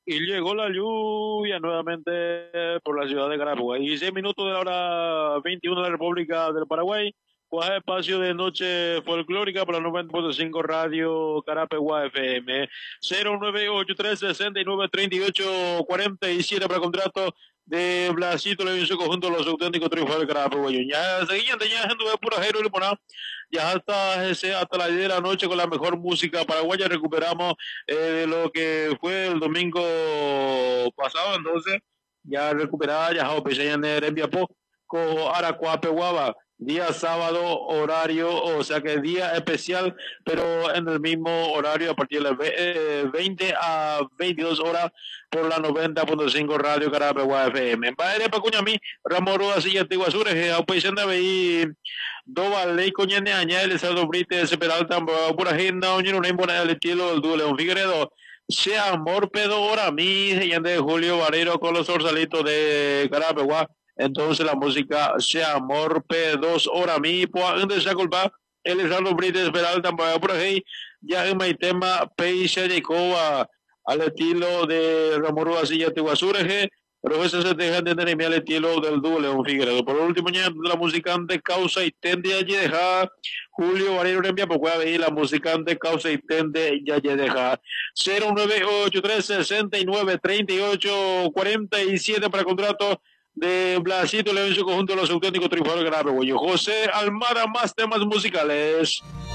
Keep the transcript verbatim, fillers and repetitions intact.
Y llegó la lluvia nuevamente por la ciudad de Carapagua. Y seis minutos de la hora veintiuno de la República del Paraguay. Coge espacio de noche folclórica por la noventa punto cinco Radio Carapagua F M. cero nueve ocho tres sesenta y nueve treinta y ocho cuarenta y siete para contrato de Blasito Levín, su conjunto los auténticos triunfadores de Carapagua. Ya, siguiente, ya gente de pura Jairo y Limonada. Ya hasta, ese, hasta las diez de la noche con la mejor música paraguaya. Recuperamos eh, de lo que fue el domingo pasado, entonces ya recuperada, ya Peseña Nerembiapo, co Aracuape Guava, día sábado, horario, o sea que día especial, pero en el mismo horario a partir de las veinte a veintidós horas por la noventa punto cinco Radio Carapegua F M. En Padre Pacuñami, Ramoro así antigua Sures, a Peseña veí Dova lei coñene añade el saldo brite separado tambo por agenda oño no impone el estilo del dúo León Figueredo sea amor pedo ahora mí siguiente de Julio Barrero con los orzalitos de Carapegua entonces la música sea amor pedos ahora mí pues antes se culpa el saldo brite separado tambo por ahí ya en mi tema Peixe de Coba al estilo de Ramoro Asilla Tiguasureje pero eso se deja de tener el estilo del dúo León Figueredo. Por último, ya la musicante Causa y Tende allí deja Julio Barrio Rembia, pues puede ver la musicante Causa y Tende ya allí deja cero nueve ocho tres sesenta y nueve treinta y ocho cuarenta y siete para contrato de Blasito León en su conjunto de los auténticos triunfadores de José Almada, más temas musicales.